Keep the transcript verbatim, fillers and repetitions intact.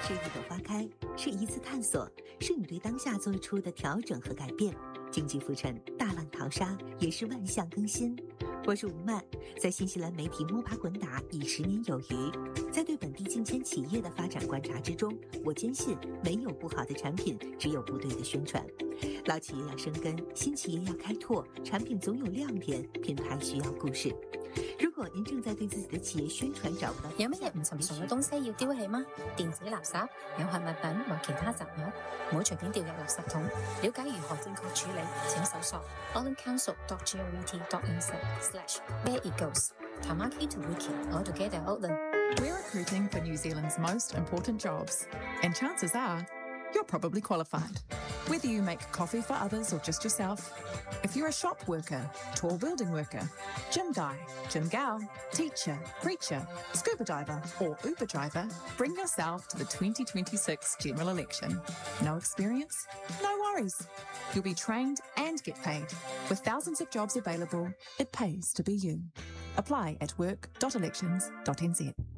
是一朵花开，是一次探索，是你对当下做出的调整和改变。经济浮沉，大浪淘沙，也是万象更新。我是吴曼，在新西兰媒体摸爬滚打已十年有余，在对本地近千企业的发展观察之中，我坚信没有不好的产品，只有不对的宣传。老企业要生根，新企业要开拓，产品总有亮点，品牌需要故事。如果您正在对自己的企業宣傳找不到， 有乜嘢唔尋常嘅東西要丟棄嗎？電子垃圾、有害物品或其他雜物，唔好隨便掉入垃圾桶。了解如何正確處理，請搜索 auckland council dot govt dot n z slash where it goes Tamaki to Wiki all together Auckland. We're recruiting for New Zealand's most important jobs, and chances are you're probably qualified. Whether you make coffee for others or just yourself, if you're a shop worker, tall building worker, gym guy, gym gal, teacher, preacher, scuba diver or Uber driver, bring yourself to the twenty twenty-six general election. No experience? No worries. You'll be trained and get paid. With thousands of jobs available, it pays to be you. Apply at work dot elections dot n z.